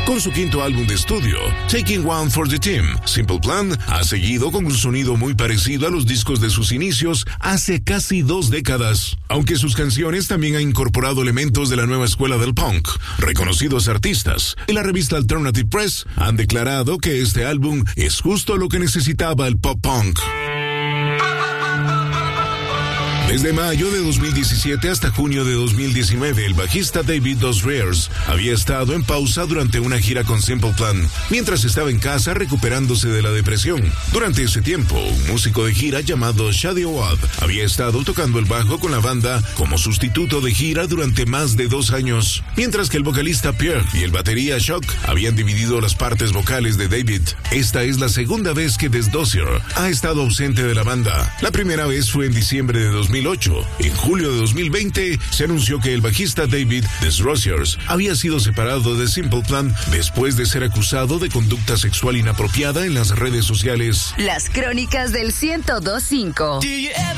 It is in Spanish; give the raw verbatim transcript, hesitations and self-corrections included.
Con su quinto álbum de estudio, Taking One for the Team, Simple Plan ha seguido con un sonido muy parecido a los discos de sus inicios hace casi dos décadas, aunque sus canciones también han incorporado elementos de la nueva escuela del punk. Reconocidos artistas y la revista Alternative Press han declarado que este álbum es justo lo que necesitaba el pop punk. Desde mayo de dos mil diecisiete hasta junio de dos mil diecinueve, el bajista David Dos Rears había estado en pausa durante una gira con Simple Plan, mientras estaba en casa recuperándose de la depresión. Durante ese tiempo, un músico de gira llamado Shadi Awad había estado tocando el bajo con la banda como sustituto de gira durante más de dos años, mientras que el vocalista Pierre y el batería Shock habían dividido las partes vocales de David. Esta es la segunda vez que Des Dossier ha estado ausente de la banda. La primera vez fue en diciembre de dos mil ocho. En julio de dos mil veinte se anunció que el bajista David Des Dossier había sido separado de Simple Plan después de ser acusado de conducta sexual inapropiada en las redes sociales. Las crónicas del ciento dos punto cinco.